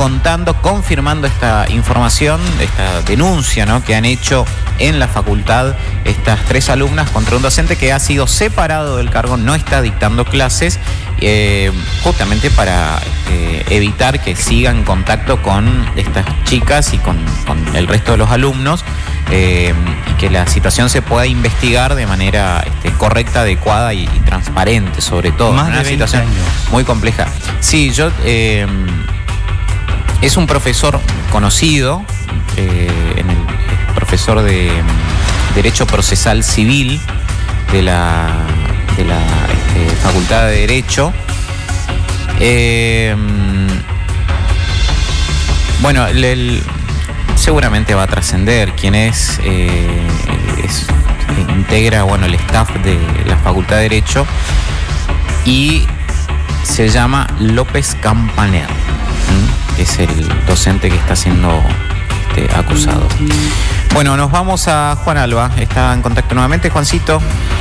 confirmando esta información, esta denuncia, ¿no?, que han hecho en la facultad estas 3 alumnas contra un docente que ha sido separado del cargo, no está dictando clases, justamente para evitar que siga en contacto con estas chicas y con el resto de los alumnos, y que la situación se pueda investigar de manera correcta, adecuada y transparente, sobre todo. Más de una 20 situación años. muy compleja. Sí, es un profesor conocido, profesor de Derecho Procesal Civil de la Facultad de Derecho. Bueno, seguramente va a trascender quién es, integra, el staff de la Facultad de Derecho, y se llama López Campaner, que es el docente que está siendo acusado. Bueno, nos vamos a Juan Alba, está en contacto nuevamente. Juancito.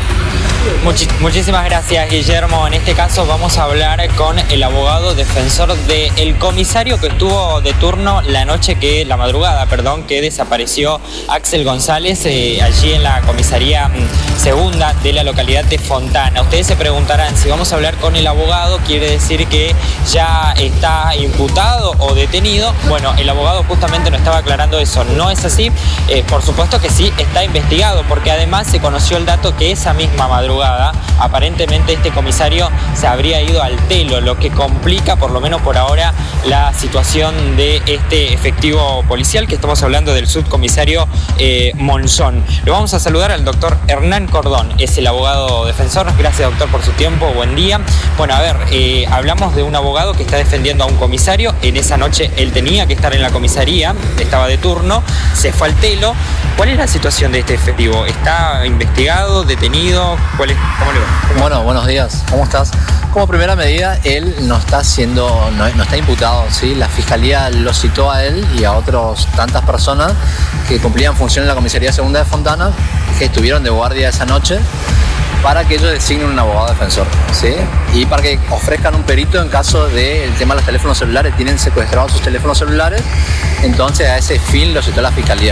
Muchísimas gracias, Guillermo. En este caso vamos a hablar con el abogado defensor del comisario que estuvo de turno la madrugada que desapareció Axel González, allí en la comisaría segunda de la localidad de Fontana. Ustedes se preguntarán, si vamos a hablar con el abogado, ¿quiere decir que ya está imputado o detenido? Bueno, el abogado justamente nos estaba aclarando eso. No es así. Por supuesto que sí, está investigado, porque además se conoció el dato que esa misma madrugada aparentemente este comisario se habría ido al Telo, lo que complica, por lo menos por ahora, la situación de este efectivo policial, que estamos hablando del subcomisario Monzón. Lo vamos a saludar al doctor Hernán Cordón, es el abogado defensor. Gracias, doctor, por su tiempo. Buen día. Bueno, a ver, hablamos de un abogado que está defendiendo a un comisario. En esa noche él tenía que estar en la comisaría, estaba de turno, se fue al Telo. ¿Cuál es la situación de este efectivo? ¿Está investigado, detenido? ¿Cómo le va? Bueno, buenos días. ¿Cómo estás? Como primera medida, él no está imputado, ¿sí? La Fiscalía lo citó a él y a otras tantas personas que cumplían función en la Comisaría Segunda de Fontana, que estuvieron de guardia esa noche, para que ellos designen un abogado defensor, ¿sí? Y para que ofrezcan un perito en caso del tema de los teléfonos celulares. Tienen secuestrados sus teléfonos celulares, entonces a ese fin lo citó la Fiscalía.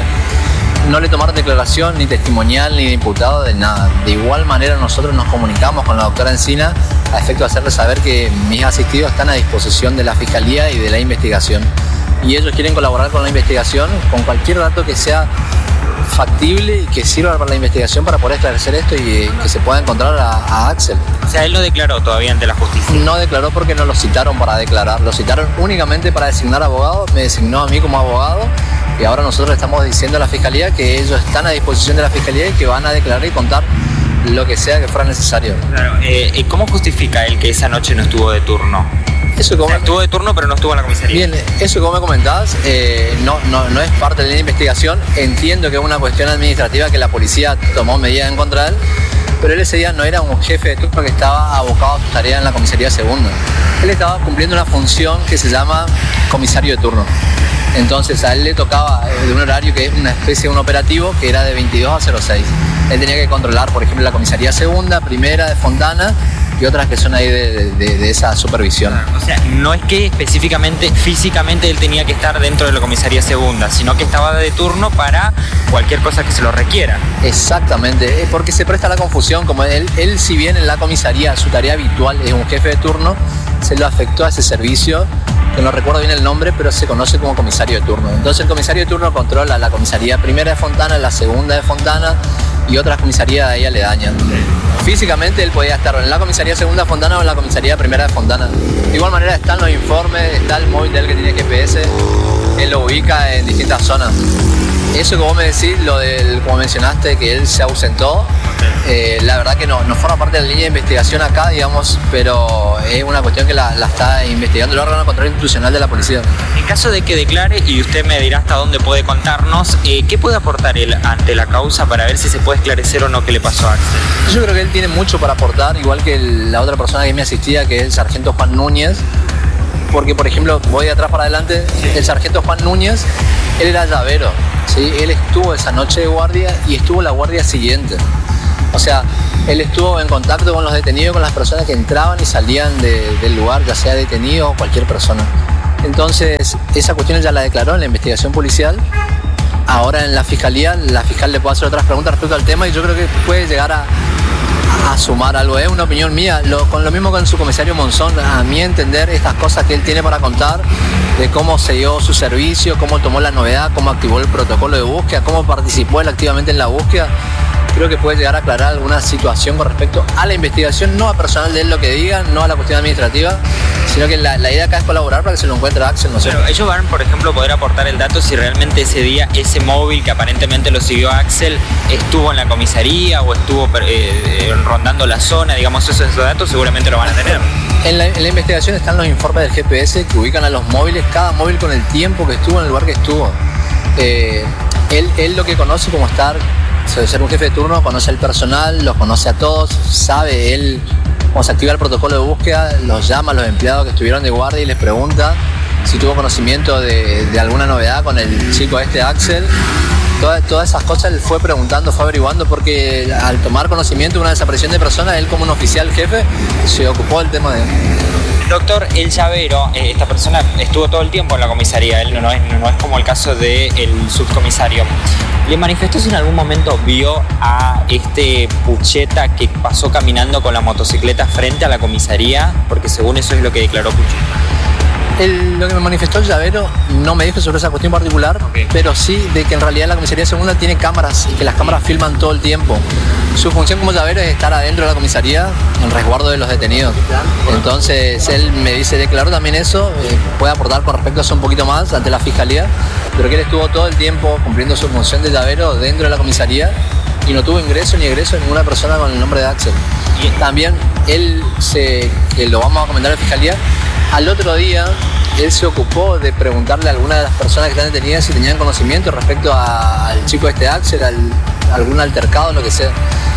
No le tomaron declaración ni testimonial ni de imputado de nada. De igual manera nosotros nos comunicamos con la doctora Encina a efecto de hacerle saber que mis asistidos están a disposición de la Fiscalía y de la investigación. Y ellos quieren colaborar con la investigación con cualquier dato que sea factible y que sirva para la investigación para poder esclarecer esto y que se pueda encontrar a Axel. O sea, él no declaró todavía ante la justicia. No declaró porque no lo citaron para declarar. Lo citaron únicamente para designar abogado. Me designó a mí como abogado. Y ahora nosotros estamos diciendo a la Fiscalía que ellos están a disposición de la Fiscalía y que van a declarar y contar lo que sea que fuera necesario. Claro. ¿Cómo justifica él que esa noche no estuvo de turno? Estuvo de turno pero no estuvo en la comisaría. Bien, eso como me comentabas, no es parte de la investigación. Entiendo que es una cuestión administrativa que la policía tomó medidas en contra de él, pero él ese día no era un jefe de turno que estaba abocado a su tarea en la comisaría segunda. Él estaba cumpliendo una función que se llama comisario de turno. Entonces a él le tocaba de un horario que es una especie de un operativo que era de 22 a 06. Él tenía que controlar, por ejemplo, la comisaría segunda, primera de Fontana y otras que son ahí de esa supervisión. O sea, no es que específicamente, físicamente él tenía que estar dentro de la comisaría segunda, sino que estaba de turno para cualquier cosa que se lo requiera. Exactamente, porque se presta la confusión, como él si bien en la comisaría su tarea habitual es un jefe de turno, se lo afectó a ese servicio, que no recuerdo bien el nombre, pero se conoce como comisario de turno. Entonces el comisario de turno controla la comisaría primera de Fontana, la segunda de Fontana y otras comisarías de ahí aledañas. Físicamente él podía estar en la comisaría segunda de Fontana o en la comisaría primera de Fontana. De igual manera están los informes, está el móvil de él que tiene GPS, él lo ubica en distintas zonas. Eso que vos me decís, como mencionaste, que él se ausentó, la verdad que no forma parte de la línea de investigación acá, digamos, pero es una cuestión que la está investigando el órgano de control institucional de la policía. En caso de que declare, y usted me dirá hasta dónde puede contarnos, ¿qué puede aportar él ante la causa para ver si se puede esclarecer o no qué le pasó a Axel? Yo creo que él tiene mucho para aportar, igual que la otra persona que me asistía, que es el sargento Juan Núñez, porque, por ejemplo, voy de atrás para adelante, el sargento Juan Núñez, él era llavero, ¿sí? Él estuvo esa noche de guardia y estuvo la guardia siguiente. O sea, él estuvo en contacto con los detenidos, con las personas que entraban y salían del lugar, ya sea detenido o cualquier persona. Entonces, esa cuestión ya la declaró en la investigación policial. Ahora en la fiscalía, la fiscal le puede hacer otras preguntas respecto al tema y yo creo que puede llegar a sumar algo. Es una opinión mía, con lo mismo con su comisario Monzón. A mi entender, estas cosas que él tiene para contar, de cómo se dio su servicio, cómo tomó la novedad, cómo activó el protocolo de búsqueda, cómo participó él activamente en la búsqueda, creo que puede llegar a aclarar alguna situación con respecto a la investigación, no a personal de él lo que digan, no a la cuestión administrativa, sino que la idea acá es colaborar para que se lo encuentre Axel, no sé. Pero ellos van, por ejemplo, poder aportar el dato si realmente ese día ese móvil que aparentemente lo siguió Axel estuvo en la comisaría o estuvo rondando la zona, digamos, esos datos seguramente lo van a tener. En la investigación están los informes del GPS que ubican a los móviles, cada móvil con el tiempo que estuvo en el lugar que estuvo. Él lo que conoce como ser un jefe de turno, conoce al personal, los conoce a todos, sabe él cómo se activa el protocolo de búsqueda, los llama a los empleados que estuvieron de guardia y les pregunta si tuvo conocimiento de alguna novedad con el chico Axel. Todas esas cosas él fue preguntando, fue averiguando, porque al tomar conocimiento de una desaparición de personas, él como un oficial jefe se ocupó del tema de... Doctor, el llavero, esta persona estuvo todo el tiempo en la comisaría, él no es como el caso del subcomisario. ¿Le manifestó si en algún momento vio a este Pucheta que pasó caminando con la motocicleta frente a la comisaría? Porque según eso es lo que declaró Pucheta. Lo que me manifestó el llavero no me dijo sobre esa cuestión particular, pero sí de que en realidad la comisaría segunda tiene cámaras y que las cámaras filman todo el tiempo. Su función como llavero es estar adentro de la comisaría en resguardo de los detenidos. Entonces él me dice, declaró también eso, puede aportar con respecto a eso un poquito más ante la fiscalía, pero que él estuvo todo el tiempo cumpliendo su función de llavero dentro de la comisaría y no tuvo ingreso ni egreso de ninguna persona con el nombre de Axel. Y también que lo vamos a comentar a la fiscalía, al otro día él se ocupó de preguntarle a alguna de las personas que están detenidas si tenían conocimiento respecto al chico Axel, algún altercado, lo que sea.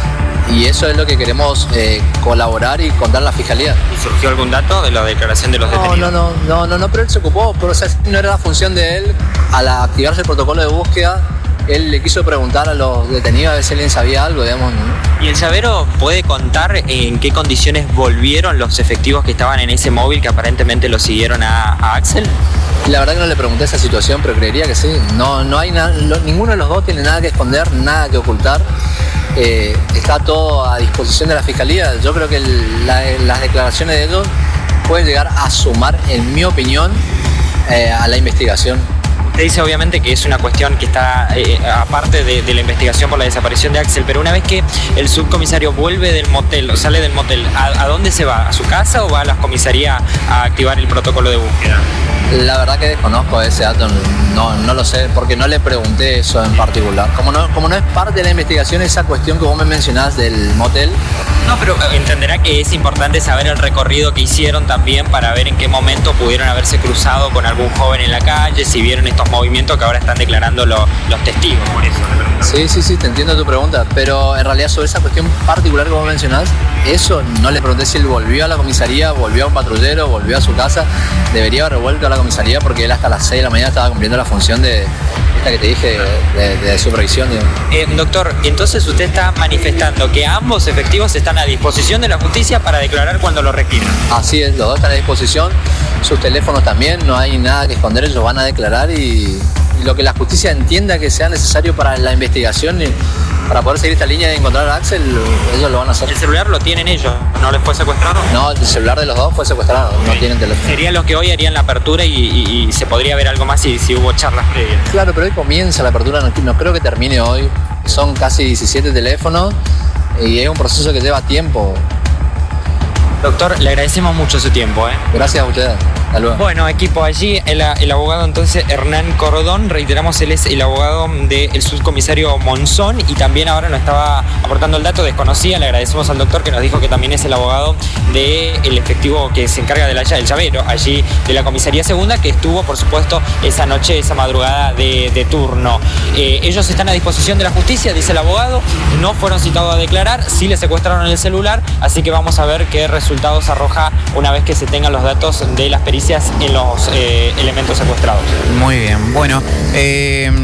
Y eso es lo que queremos colaborar y contar a la fiscalía. ¿Y surgió algún dato de la declaración de los detenidos? No, pero él se ocupó, pero no era la función de él. Al activarse el protocolo de búsqueda, él le quiso preguntar a los detenidos a ver si alguien sabía algo, digamos, ¿no? ¿Y el llavero puede contar en qué condiciones volvieron los efectivos que estaban en ese móvil que aparentemente lo siguieron a Axel? La verdad que no le pregunté esa situación, pero creería que sí. No hay nada, ninguno de los dos tiene nada que esconder, nada que ocultar. Está todo a disposición de la fiscalía. Yo creo que las declaraciones de ellos pueden llegar a sumar, en mi opinión, a la investigación. Usted dice obviamente que es una cuestión que está aparte de la investigación por la desaparición de Axel, pero una vez que el subcomisario vuelve del motel o sale del motel, ¿a dónde se va? ¿A su casa o va a la comisaría a activar el protocolo de búsqueda? La verdad que desconozco ese dato, no lo sé, porque no le pregunté eso en particular. Como no es parte de la investigación esa cuestión que vos me mencionás del motel. No, pero entenderá que es importante saber el recorrido que hicieron también para ver en qué momento pudieron haberse cruzado con algún joven en la calle, si vieron estos movimientos que ahora están declarando los testigos, por eso le pregunto. Sí, te entiendo tu pregunta, pero en realidad sobre esa cuestión particular que vos mencionás, eso no le pregunté si él volvió a la comisaría, volvió a un patrullero, volvió a su casa, debería haber vuelto a la comisaría porque él hasta las 6 de la mañana estaba cumpliendo la función de esta que te dije de supervisión. Doctor, entonces usted está manifestando que ambos efectivos están a disposición de la justicia para declarar cuando lo requieran. Así es, los dos están a disposición, sus teléfonos también, no hay nada que esconder, ellos van a declarar y lo que la justicia entienda que sea necesario para la investigación y para poder seguir esta línea de encontrar a Axel, ellos lo van a hacer. ¿El celular lo tienen ellos? ¿No les fue secuestrado? No, el celular de los dos fue secuestrado, no tienen teléfono. Serían los que hoy harían la apertura y se podría ver algo más si hubo charlas previas. Claro, pero hoy comienza la apertura, no creo que termine hoy. Son casi 17 teléfonos y es un proceso que lleva tiempo. Doctor, le agradecemos mucho su tiempo. Gracias a ustedes. Hasta luego. Bueno, equipo, allí el abogado entonces Hernán Cordón, reiteramos, él es el abogado del subcomisario Monzón y también ahora nos estaba aportando el dato, desconocía, le agradecemos al doctor que nos dijo que también es el abogado del efectivo que se encarga del llavero, allí de la comisaría segunda, que estuvo, por supuesto, esa noche, esa madrugada de turno. Ellos están a disposición de la justicia, dice el abogado, no fueron citados a declarar, sí le secuestraron el celular, así que vamos a ver qué resultados arroja una vez que se tengan los datos de las pericias en los elementos secuestrados. Muy bien, bueno,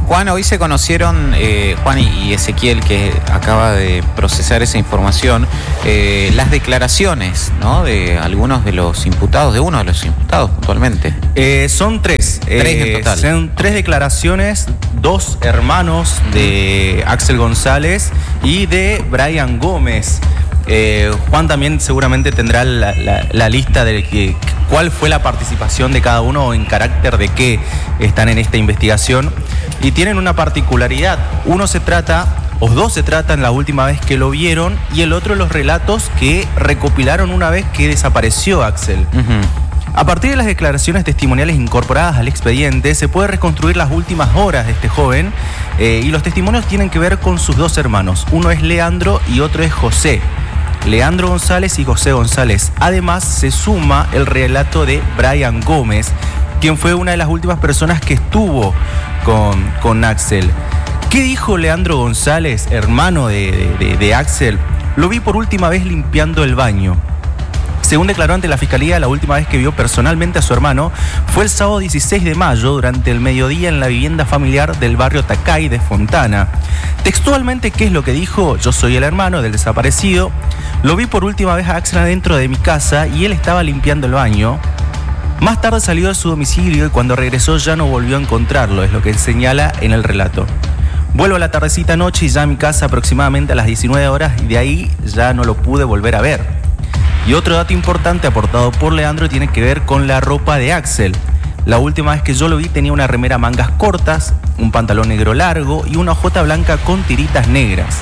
Juan, hoy se conocieron, Juan y Ezequiel, que acaba de procesar esa información, las declaraciones, ¿no?, de algunos de los imputados, de uno de los imputados puntualmente. Son tres. Tres en total. Son tres declaraciones, dos hermanos de Axel González y de Brian Gómez. Juan también seguramente tendrá la lista de cuál fue la participación de cada uno o en carácter de qué están en esta investigación. Y tienen una particularidad. Dos se tratan la última vez que lo vieron y el otro los relatos que recopilaron una vez que desapareció Axel. Uh-huh. A partir de las declaraciones testimoniales incorporadas al expediente, se puede reconstruir las últimas horas de este joven y los testimonios tienen que ver con sus dos hermanos. Uno es Leandro y otro es José. Leandro González y José González. Además, se suma el relato de Brian Gómez, quien fue una de las últimas personas que estuvo con Axel. ¿Qué dijo Leandro González, hermano de Axel? Lo vi por última vez limpiando el baño. Según declaró ante la fiscalía, la última vez que vio personalmente a su hermano fue el sábado 16 de mayo durante el mediodía en la vivienda familiar del barrio Tacay de Fontana. Textualmente, ¿qué es lo que dijo? Yo soy el hermano del desaparecido. Lo vi por última vez a Axel adentro de mi casa y él estaba limpiando el baño. Más tarde salió de su domicilio y cuando regresó ya no volvió a encontrarlo, es lo que señala en el relato. Vuelvo a la tardecita noche y ya a mi casa aproximadamente a las 19 horas y de ahí ya no lo pude volver a ver. Y otro dato importante aportado por Leandro tiene que ver con la ropa de Axel. La última vez que yo lo vi tenía una remera mangas cortas, un pantalón negro largo y una hojota blanca con tiritas negras.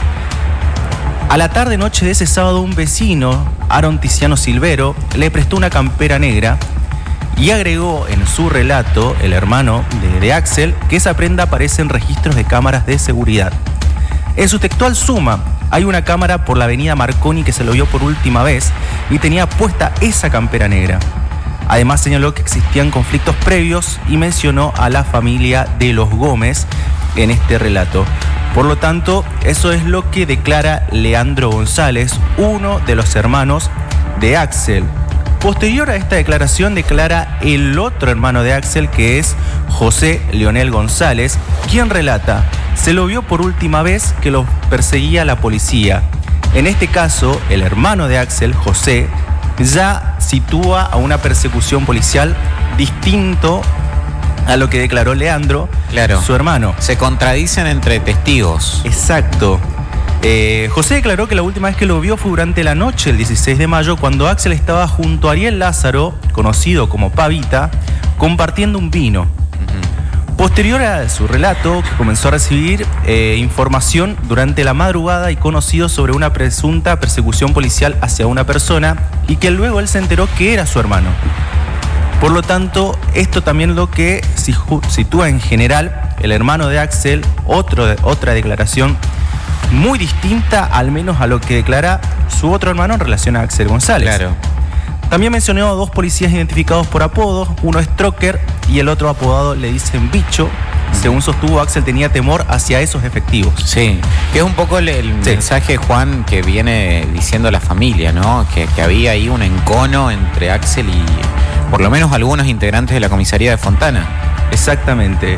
A la tarde-noche de ese sábado, un vecino, Aaron Tiziano Silvero, le prestó una campera negra y agregó en su relato, el hermano de Axel, que esa prenda aparece en registros de cámaras de seguridad. En su textual suma, hay una cámara por la avenida Marconi que se lo vio por última vez y tenía puesta esa campera negra. Además señaló que existían conflictos previos y mencionó a la familia de los Gómez en este relato. Por lo tanto, eso es lo que declara Leandro González, uno de los hermanos de Axel. Posterior a esta declaración declara el otro hermano de Axel, que es José Leonel González, quien relata: se lo vio por última vez que lo perseguía la policía. En este caso, el hermano de Axel, José, ya sitúa a una persecución policial distinto a lo que declaró Leandro, claro, su hermano. Se contradicen entre testigos. Exacto. José declaró que la última vez que lo vio fue durante la noche, el 16 de mayo, cuando Axel estaba junto a Ariel Lázaro, conocido como Pavita, compartiendo un vino. Uh-huh. Posterior a su relato, que comenzó a recibir información durante la madrugada y conocido sobre una presunta persecución policial hacia una persona y que luego él se enteró que era su hermano. Por lo tanto, esto también lo que sitúa en general el hermano de Axel, otra declaración muy distinta al menos a lo que declara su otro hermano en relación a Axel González. Claro. También mencionó a dos policías identificados por apodos, uno es Trocker y el otro apodado le dicen Bicho. Según sostuvo, Axel tenía temor hacia esos efectivos. Sí, que es un poco el mensaje, Juan, que viene diciendo la familia, ¿no? Que había ahí un encono entre Axel y por lo menos algunos integrantes de la comisaría de Fontana. Exactamente.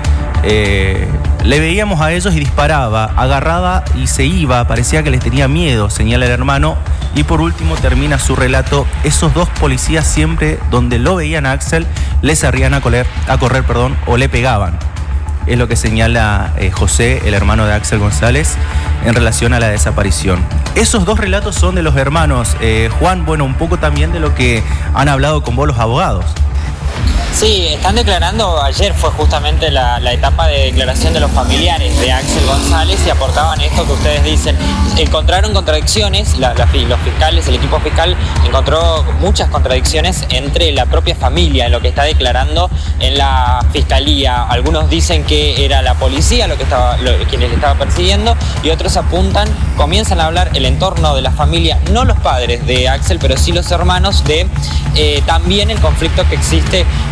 Le veíamos a ellos y disparaba, agarraba y se iba, parecía que les tenía miedo, señala el hermano. Y por último termina su relato: esos dos policías siempre donde lo veían a Axel le salían a correr, o le pegaban. Es lo que señala José, el hermano de Axel González, en relación a la desaparición. Esos dos relatos son de los hermanos. Juan, bueno, un poco también de lo que han hablado con vos los abogados. Sí, están declarando, ayer fue justamente la etapa de declaración de los familiares de Axel González y aportaban esto que ustedes dicen. Encontraron contradicciones, los fiscales, el equipo fiscal encontró muchas contradicciones entre la propia familia, en lo que está declarando en la fiscalía. Algunos dicen que era la policía quienes le estaba persiguiendo y otros comienzan a hablar el entorno de la familia, no los padres de Axel, pero sí los hermanos de también el conflicto que existe o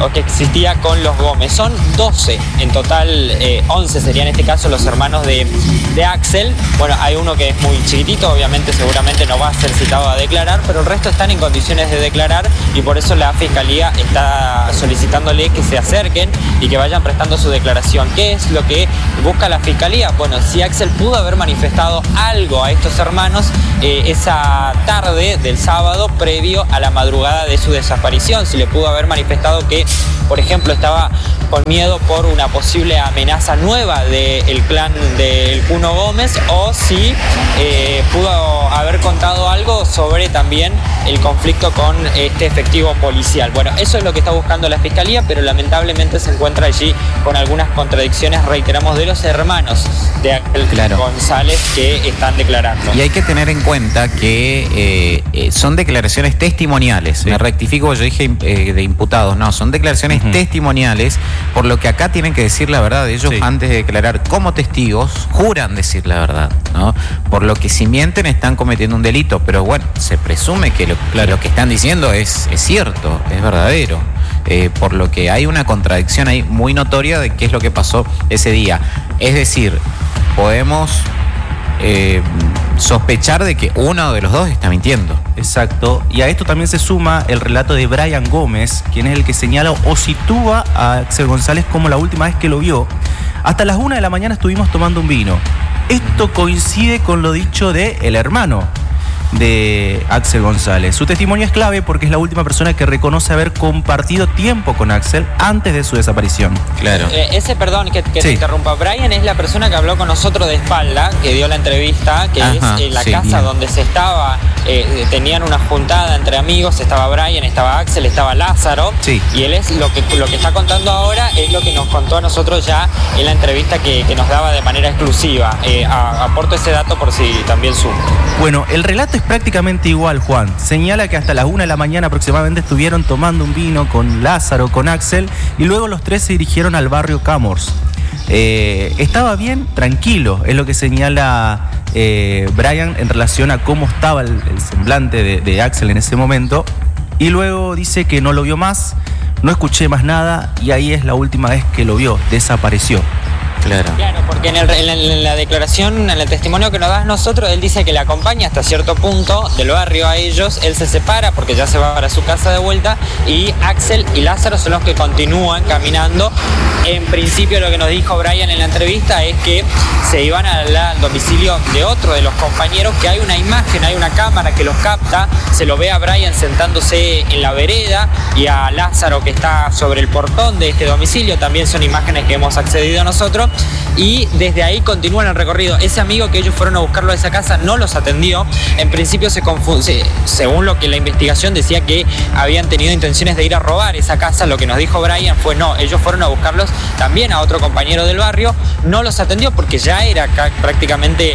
lo que existía con los Gómez. Son 12 en total, 11 serían en este caso los hermanos de Axel. Bueno, hay uno que es muy chiquitito, obviamente seguramente no va a ser citado a declarar, pero el resto están en condiciones de declarar y por eso la Fiscalía está solicitándole que se acerquen y que vayan prestando su declaración. ¿Qué es lo que busca la Fiscalía? Bueno, si Axel pudo haber manifestado algo a estos hermanos esa tarde del sábado previo a la madrugada de su desaparición, si le pudo haber manifestado que, por ejemplo, estaba con miedo por una posible amenaza nueva del clan del Cuno Gómez, o si pudo haber contado algo sobre también el conflicto con este efectivo policial. Bueno, eso es lo que está buscando la Fiscalía, pero lamentablemente se encuentra allí con algunas contradicciones, reiteramos, de los hermanos de Axel González que están declarando. Y hay que tener en cuenta que son declaraciones testimoniales. Me rectifico, yo dije de imputados, no, son declaraciones testimoniales, por lo que acá tienen que decir la verdad. Ellos antes de declarar como testigos juran decir la verdad, ¿no? Por lo que si mienten están cometiendo un delito, pero bueno, se presume que lo que están diciendo es cierto, es verdadero. Por lo que hay una contradicción ahí muy notoria de qué es lo que pasó ese día. Es decir, podemos sospechar de que uno de los dos está mintiendo. Exacto, y a esto también se suma el relato de Brian Gómez, quien es el que señala o sitúa a Axel González como la última vez que lo vio. Hasta las 1 de la mañana estuvimos tomando un vino. Esto coincide con lo dicho de el hermano de Axel González. Su testimonio es clave porque es la última persona que reconoce haber compartido tiempo con Axel antes de su desaparición. Claro. Perdón que te interrumpa. Brian es la persona que habló con nosotros de espalda, que dio la entrevista, que es en la casa donde se estaba, tenían una juntada entre amigos, estaba Brian, estaba Axel, estaba Lázaro, y él es lo que está contando ahora, es lo que nos contó a nosotros ya en la entrevista que nos daba de manera exclusiva. Aporto ese dato por si también sumo. Bueno, el relato es prácticamente igual, Juan. Señala que hasta las 1 de la mañana aproximadamente estuvieron tomando un vino con Lázaro, con Axel, y luego los tres se dirigieron al barrio Camors. Estaba bien, tranquilo, es lo que señala Brian en relación a cómo estaba el semblante de Axel en ese momento, y luego dice que no lo vio más, no escuché más nada, y ahí es la última vez que lo vio, desapareció. Claro, porque en la declaración, en el testimonio que nos das nosotros, él dice que le acompaña hasta cierto punto del barrio a ellos, él se separa porque ya se va para su casa de vuelta, y Axel y Lázaro son los que continúan caminando. En principio lo que nos dijo Brian en la entrevista es que se iban al domicilio de otro de los compañeros, que hay una imagen, hay una cámara que los capta, se lo ve a Brian sentándose en la vereda y a Lázaro que está sobre el portón de este domicilio, también son imágenes que hemos accedido nosotros. Y desde ahí continúan el recorrido. Ese amigo que ellos fueron a buscarlo a esa casa no los atendió. En principio según lo que la investigación decía, que habían tenido intenciones de ir a robar esa casa. Lo que nos dijo Brian fue no, ellos fueron a buscarlos también a otro compañero del barrio, no los atendió porque ya era prácticamente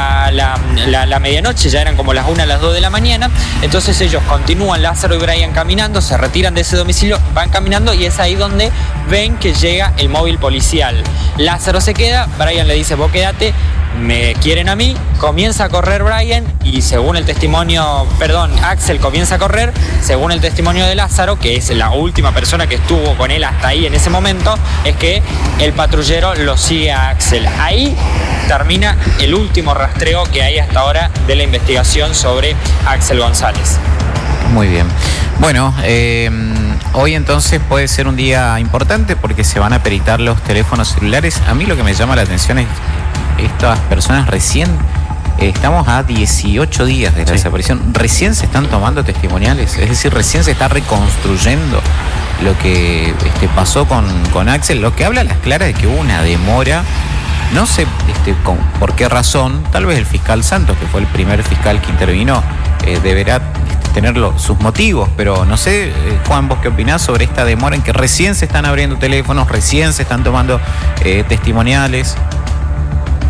la medianoche, ya eran como las 1, las 2 de la mañana. Entonces ellos continúan, Lázaro y Brian, caminando, se retiran de ese domicilio, van caminando, y es ahí donde ven que llega el móvil policial. Lázaro se queda, Brian le dice vos quédate, me quieren a mí, comienza a correr Brian, y según el testimonio, Axel comienza a correr, según el testimonio de Lázaro, que es la última persona que estuvo con él hasta ahí en ese momento, es que el patrullero lo sigue a Axel. Ahí termina el último rastreo que hay hasta ahora de la investigación sobre Axel González. Muy bien. Bueno, hoy entonces puede ser un día importante porque se van a peritar los teléfonos celulares. A mí lo que me llama la atención es estas personas recién, estamos a 18 días de la desaparición, recién se están tomando testimoniales, es decir, recién se está reconstruyendo lo que pasó con Axel, lo que habla a las claras de que hubo una demora. No sé por qué razón, tal vez el fiscal Santos, que fue el primer fiscal que intervino, deberá tener sus motivos, pero no sé, Juan, ¿vos qué opinás sobre esta demora en que recién se están abriendo teléfonos, recién se están tomando testimoniales?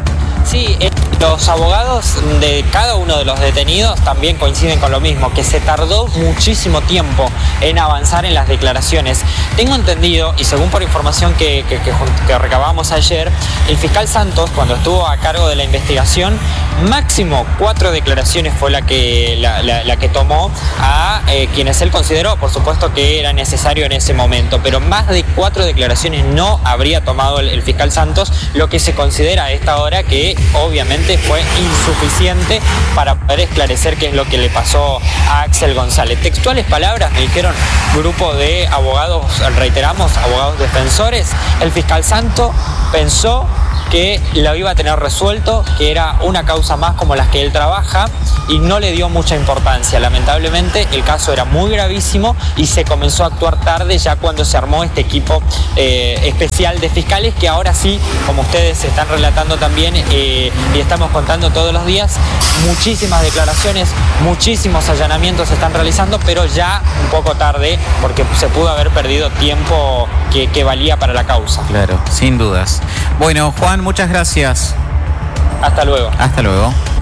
Sí, los abogados de cada uno de los detenidos también coinciden con lo mismo, que se tardó muchísimo tiempo en avanzar en las declaraciones. Tengo entendido, y según por información que recabamos ayer, el fiscal Santos, cuando estuvo a cargo de la investigación, máximo 4 declaraciones fue la que tomó a quienes él consideró, por supuesto, que era necesario en ese momento, pero más de 4 declaraciones no habría tomado el fiscal Santos, lo que se considera a esta hora que obviamente fue insuficiente para poder esclarecer qué es lo que le pasó a Axel González. Textuales palabras me dijeron grupo de abogados, reiteramos, abogados defensores, el fiscal Santos pensó que lo iba a tener resuelto, que era una causa más como las que él trabaja, y no le dio mucha importancia. Lamentablemente el caso era muy gravísimo y se comenzó a actuar tarde, ya cuando se armó este equipo especial de fiscales, que ahora sí, como ustedes están relatando también y estamos contando todos los días, muchísimas declaraciones, muchísimos allanamientos se están realizando, pero ya un poco tarde, porque se pudo haber perdido tiempo que valía para la causa. Claro, sin dudas. Bueno, Juan, muchas gracias. Hasta luego. Hasta luego.